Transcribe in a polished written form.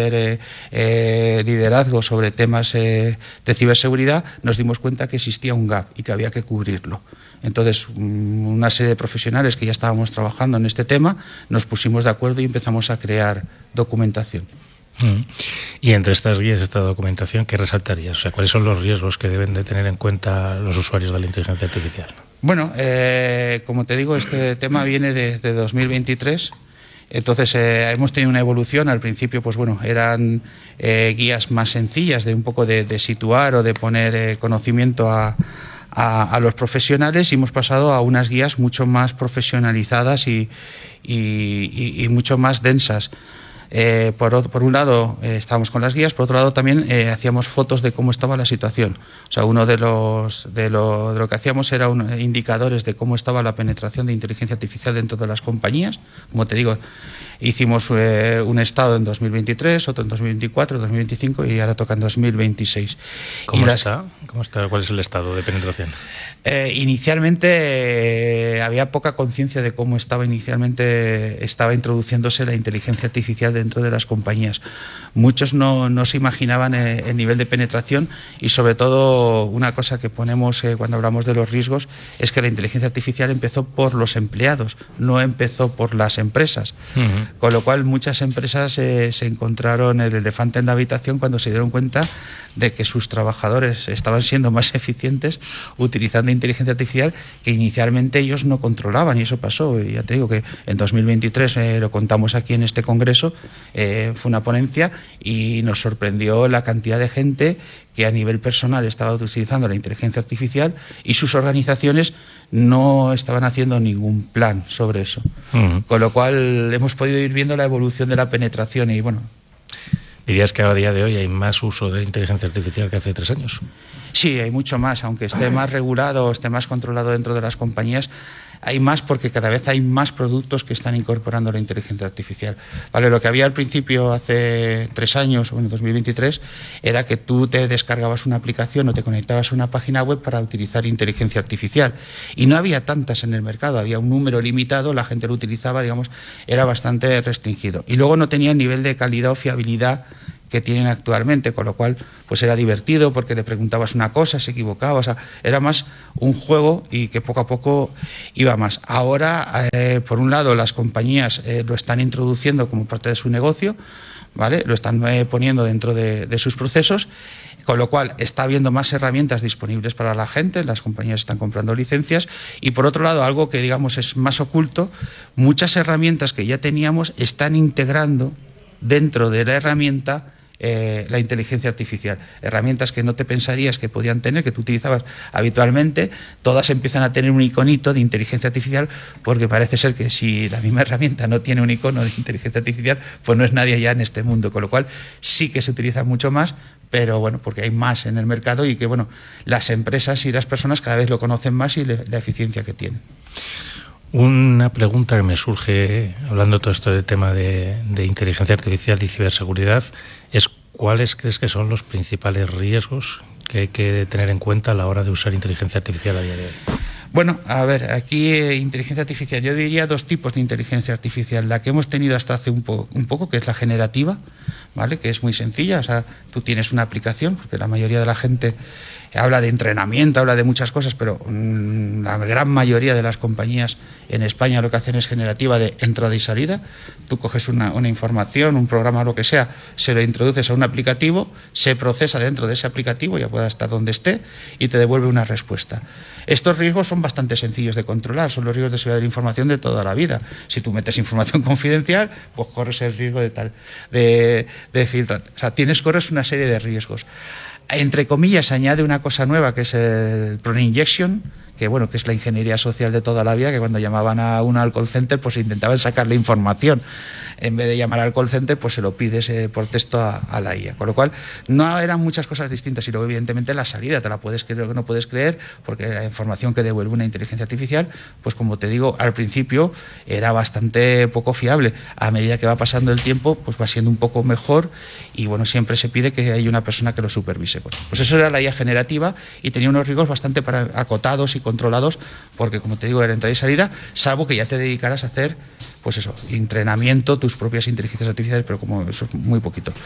hacer liderazgo sobre temas de ciberseguridad, nos dimos cuenta que existía un gap y que había que cubrirlo. Entonces, una serie de profesionales que ya estábamos trabajando en este tema, nos pusimos de acuerdo y empezamos a crear documentación. Y entre estas guías, esta documentación, ¿qué resaltarías? O sea, ¿cuáles son los riesgos que deben de tener en cuenta los usuarios de la inteligencia artificial? Bueno, como te digo, este tema viene desde 2023. Entonces hemos tenido una evolución. Al principio, pues bueno, eran guías más sencillas de un poco de situar o de poner conocimiento a los profesionales, y hemos pasado a unas guías mucho más profesionalizadas y mucho más densas. Por un lado estábamos con las guías, por otro lado también hacíamos fotos de cómo estaba la situación. O sea, uno de lo que hacíamos era indicadores de cómo estaba la penetración de inteligencia artificial dentro de las compañías. Como te digo, hicimos un estado en 2023, otro en 2024, 2025 y ahora toca en 2026. ¿Cómo está? ¿Cuál es el estado de penetración? Inicialmente había poca conciencia de cómo estaba introduciéndose la inteligencia artificial dentro de las compañías. Muchos no se imaginaban el nivel de penetración, y sobre todo una cosa que ponemos cuando hablamos de los riesgos es que la inteligencia artificial empezó por los empleados, no empezó por las empresas. Con lo cual muchas empresas se encontraron el elefante en la habitación cuando se dieron cuenta de que sus trabajadores estaban siendo más eficientes utilizando inteligencia artificial que inicialmente ellos no controlaban, y eso pasó. Y ya te digo que en 2023 lo contamos aquí en este congreso, fue una ponencia y nos sorprendió la cantidad de gente que a nivel personal estaba utilizando la inteligencia artificial y sus organizaciones no estaban haciendo ningún plan sobre eso. Con lo cual hemos podido ir viendo la evolución de la penetración y bueno. ¿Dirías que a día de hoy hay más uso de inteligencia artificial que hace 3 años? Sí, hay mucho más, aunque esté más regulado o esté más controlado dentro de las compañías, hay más porque cada vez hay más productos que están incorporando la inteligencia artificial. Vale, lo que había al principio hace 3 años, o en 2023, era que tú te descargabas una aplicación o te conectabas a una página web para utilizar inteligencia artificial. Y no había tantas en el mercado, había un número limitado, la gente lo utilizaba, digamos, era bastante restringido. Y luego no tenía el nivel de calidad o fiabilidad que tienen actualmente, con lo cual pues era divertido porque le preguntabas una cosa, se equivocaba, o sea, era más un juego y que poco a poco iba más. Ahora, por un lado, las compañías lo están introduciendo como parte de su negocio, ¿vale? Lo están poniendo dentro de sus procesos, con lo cual está habiendo más herramientas disponibles para la gente, las compañías están comprando licencias, y por otro lado, algo que digamos es más oculto, muchas herramientas que ya teníamos están integrando dentro de la herramienta la inteligencia artificial. Herramientas que no te pensarías que podían tener, que tú utilizabas habitualmente, todas empiezan a tener un iconito de inteligencia artificial, porque parece ser que si la misma herramienta no tiene un icono de inteligencia artificial, pues no es nadie ya en este mundo, con lo cual sí que se utiliza mucho más, pero bueno, porque hay más en el mercado y que bueno, las empresas y las personas cada vez lo conocen más y la eficiencia que tienen. Una pregunta que me surge hablando todo esto del tema de inteligencia artificial y ciberseguridad es ¿cuáles crees que son los principales riesgos que hay que tener en cuenta a la hora de usar inteligencia artificial a día de hoy? Bueno, a ver, aquí inteligencia artificial, yo diría 2 tipos de inteligencia artificial. La que hemos tenido hasta hace un poco, que es la generativa, ¿vale? Que es muy sencilla, o sea, tú tienes una aplicación, porque la mayoría de la gente habla de entrenamiento, habla de muchas cosas, pero la gran mayoría de las compañías en España lo que hacen es generativa de entrada y salida. Tú coges una información, un programa, lo que sea, se lo introduces a un aplicativo, se procesa dentro de ese aplicativo, ya pueda estar donde esté, y te devuelve una respuesta. Estos riesgos son bastante sencillos de controlar, son los riesgos de seguridad de la información de toda la vida. Si tú metes información confidencial, pues corres el riesgo de filtrar. O sea, corres una serie de riesgos. Entre comillas, se añade una cosa nueva que es el prone injection, que bueno, que es la ingeniería social de toda la vida, que cuando llamaban a uno al call center, pues intentaban sacarle información. En vez de llamar al call center, pues se lo pides por texto a la IA. Con lo cual, no eran muchas cosas distintas. Y luego, evidentemente, la salida, te la puedes creer o que no puedes creer, porque la información que devuelve una inteligencia artificial, pues como te digo, al principio era bastante poco fiable. A medida que va pasando el tiempo, pues va siendo un poco mejor y bueno, siempre se pide que haya una persona que lo supervise. Bueno, pues eso era la IA generativa y tenía unos riesgos bastante acotados y controlados, porque como te digo, era entrada y salida, salvo que ya te dedicaras a hacer pues eso, entrenamiento, tus propias inteligencias artificiales, pero como eso es muy poquito.